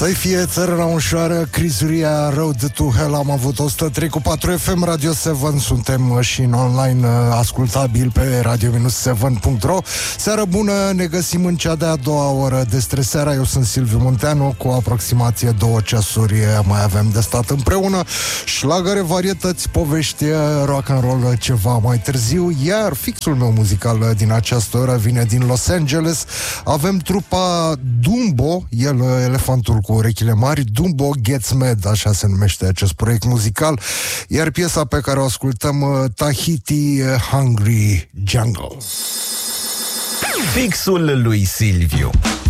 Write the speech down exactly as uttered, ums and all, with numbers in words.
Să-i fie țărâna ușoară, Crizuria, Road to Hell. Am avut o sută trei cu patru F M, Radio șapte. Suntem și în online ascultabil pe radio șapte punct ro. Seară bună, ne găsim în cea de-a doua oră de streseara. Eu sunt Silviu Munteanu. Cu aproximație două ceasuri mai avem de stat împreună. Șlagăre, varietăți, povești, rock and roll ceva mai târziu. Iar fixul meu muzical din această oră vine din Los Angeles. Avem trupa Dumbo, el elefantul cu urechile mari. Dumbo Gets Mad, așa se numește acest proiect muzical. Iar piesa pe care o ascultăm, Tahiti Hungry Jungle. Fixul lui Silviu.